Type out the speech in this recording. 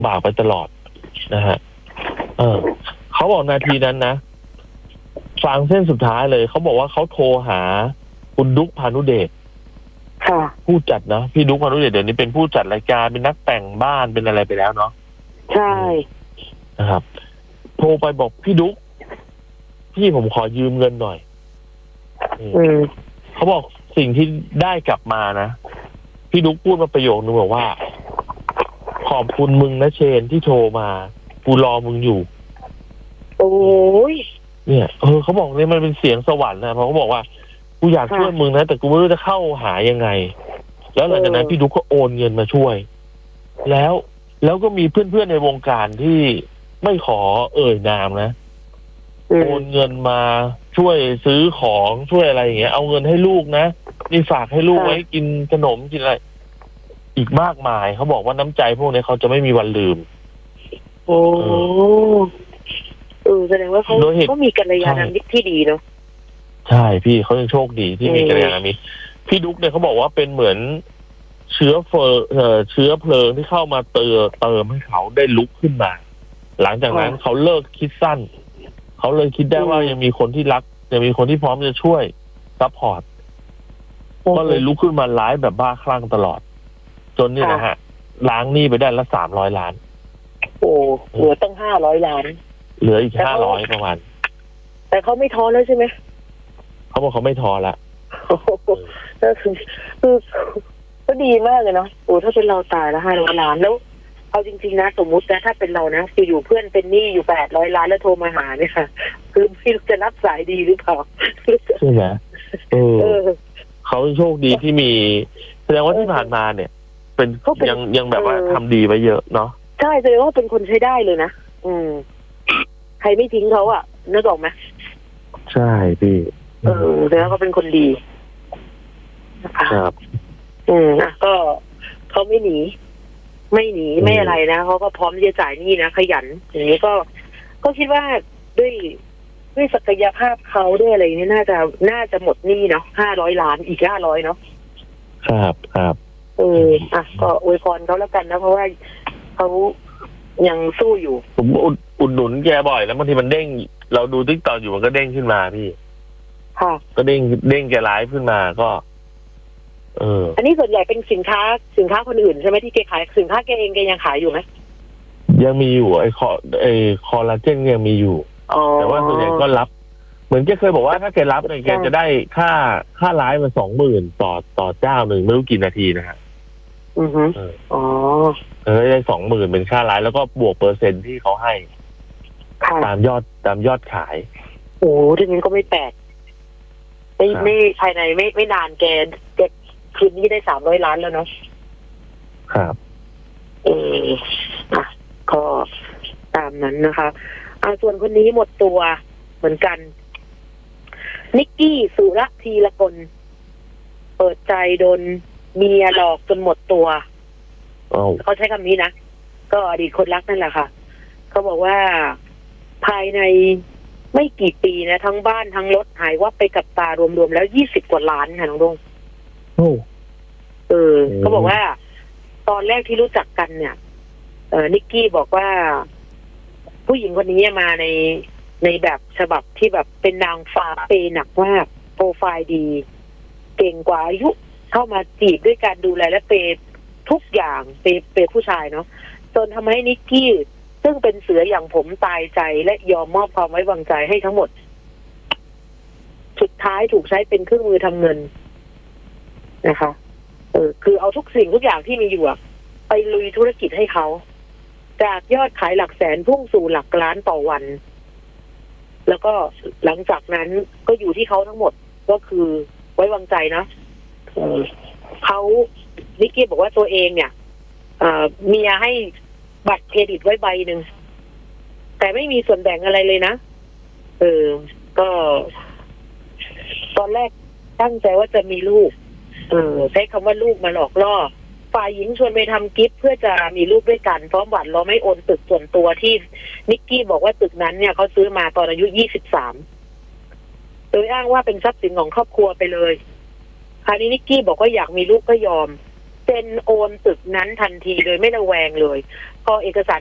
บากไปตลอดนะฮะเขาบอกนาทีนั้นนะฟังเส้นสุดท้ายเลยเขาบอกว่าเขาโทรหาคุณดุ๊กพานุเดชผู้จัดนะพี่ดุ๊กพานุเดชเดี๋ยวนี้เป็นผู้จัดรายการเป็นนักแต่งบ้านเป็นอะไรไปแล้วเนาะใช่นะครับโทรไปบอกพี่ดุ๊กพี่ผมขอยืมเงินหน่อยเขาบอกสิ่งที่ได้กลับมานะพี่ดุ๊กพูดมาประโยคนึงบอกว่าขอบคุณมึงนะเชนที่โทรมากูรอมึงอยู่โอ้ยเนี่ยเขาบอกเนี่ยมันเป็นเสียงสวรรค์นะเพราะเขาบอกว่ากูอยากช่วยมึงนะแต่กูไม่รู้จะเข้าหายังไงแล้วหลังจากนั้นพี่ดุ๊กก็โอนเงินมาช่วยแล้วก็มีเพื่อนๆในวงการที่ไม่ขอเอ่ยนามนะโอนเงินมาช่วยซื้อของช่วยอะไรอย่างเงี้ยเอาเงินให้ลูกนะนี่ฝากให้ลูกไว้กินขนมกินอะไรอีกมากมายเขาบอกว่าน้ำใจพวกนี้เขาจะไม่มีวันลืมโอ้แสดงว่าเขามีกัลยาณมิตรที่ดีเนาะใช่พี่เขายังโชคดีที่มีกัลยาณมิตรพี่ดุ๊กเนี่ยเขาบอกว่าเป็นเหมือนเชื้อเพลิงที่เข้ามาเติมให้เขาได้ลุกขึ้นมาหลังจากนั้นเขาเลิกคิดสั้นเขาเลยคิดได้ว่ายังมีคนที่รักยังมีคนที่พร้อมจะช่วยซัพพอร์ตก็เลยลุกขึ้นมาไลฟ์แบบบ้าคลั่งตลอดจนนี่นะฮะล้างหนี้ไปได้ละ300 ล้านโอ้เหลือตั้ง500 ล้านเหลืออีก500ประมาณแต่เขาไม่ท้อแล้วใช่ไหมเขาบอกเขาไม่ท้อละก็คือก็ดีมากเลยเนาะโอ้ถ้าเป็นเราตายละ500 ล้านแล้วเอาจริงๆนะสมมุตินะถ้าเป็นเรานะอยู่เพื่อนเป็นหนี้อยู่800 ล้านแล้วโทรมาหาเนี่ยค่ะคือไม่รู้จะรับสายดีหรือเปล่าใช่ไหมเขาโชคดีที่มีแสดงว่าที่ผ่านมาเนี่ยเป็นยังแบบว่าทำดีไว้เยอะเนาะใช่แสดงว่าเป็นคนใช้ได้เลยนะใครไม่ทิ้งเขาอ่ะนึกออกไหมใช่พี่แสดงว่าเขาเป็นคนดีครับก็เขาไม่หนีไม่อะไรนะเขาก็พร้อมที่จะจ่ายหนี้นะขยันอย่างนี้ก็คิดว่าด้วยศักยภาพเขาด้วยอะไรนี้น่าจะหมดหนี้เนาะ500 ล้านอีก500เนาะครับก็อวยพรเขาแล้วกันนะเพราะว่าเขายังสู้อยู่ผมอุดหนุนแกบ่อยแล้วบางทีมันเด้งเราดูติ๊กต็อกอยู่มันก็เด้งขึ้นมาพี่ค่ะก็เด้งแกไลฟ์ขึ้นมาก็อันนี้ส่วนใหญ่เป็นสินค้าคนอื่นใช่ไหมที่แกขายสินค้าแกเองแกยังขายอยู่ไหมยังมีอยู่ไอ้คอลลาเจนยังมีอยู่แต่ว่าส่วนใหญ่ก็รับเหมือนแกเคยบอกว่าถ้าแกรับเนี่ยแกจะได้ค่าไลฟ์มา20,000ต่อเจ้าหนึ่งไม่รู้กี่นาทีนะฮะได้20,000เป็นค่าไลฟ์แล้วก็บวกเปอร์เซ็นต์ที่เขาให้ตามยอดขายโอ้ทีนี้ก็ไม่แปลกไม่ภายในไม่นานแกคืนนี้ได้300 ล้านแล้วเนาะครับก็ตามนั้นนะคะส่วนคนนี้หมดตัวเหมือนกันนิกกี้สุรธีรกลเปิดใจโดนเมียหลอกจนหมดตัวเขาใช้คำนี้นะก็อดีตคนรักนั่นแหละค่ะเขาบอกว่าภายในไม่กี่ปีนะทั้งบ้านทั้งรถหายวับไปกับตารวมๆแล้ว20 กว่าล้านค่ะน้องดงเขาบอกว่าตอนแรกที่รู้จักกันเนี่ยนิกกี้บอกว่าผู้หญิงคนนี้มาในแบบฉบับที่แบบเป็นนางฟ้าเปย์หนักมากโปรไฟล์ดีเก่งกว่าอายุเข้ามาจีบด้วยการดูแลและเปย์ทุกอย่างเปย์ผู้ชายเนาะจนทำให้นิกกี้ซึ่งเป็นเสืออย่างผมตายใจและยอมมอบความไว้วางใจให้ทั้งหมดสุดท้ายถูกใช้เป็นเครื่องมือทำเงินนะคะคือเอาทุกสิ่งทุกอย่างที่มีอยู่ไปลุยธุรกิจให้เขาจากยอดขายหลักแสนพุ่งสู่หลักล้านต่อวันแล้วก็หลังจากนั้นก็อยู่ที่เขาทั้งหมดก็คือไว้วางใจนะเขานิกกี้บอกว่าตัวเองเนี่ยเมียให้บัตรเครดิตไว้ใบหนึ่งแต่ไม่มีส่วนแบ่งอะไรเลยนะก็ตอนแรกตั้งใจว่าจะมีลูกใช้คำว่าลูกมาหลอกล่อฝ่ายหญิงชวนไปทำกิฟต์เพื่อจะมีลูกด้วยกันพร้อมหวานล้อมให้โอนตึกส่วนตัวที่นิกกี้บอกว่าตึกนั้นเนี่ยเขาซื้อมาตอนอายุ23โดยอ้างว่าเป็นทรัพย์สินของครอบครัวไปเลยคราวนี้นิกกี้บอกว่าอยากมีลูกก็ยอมเซ็นโอนตึกนั้นทันทีโดยไม่ระแวงเลยพอเอกสาร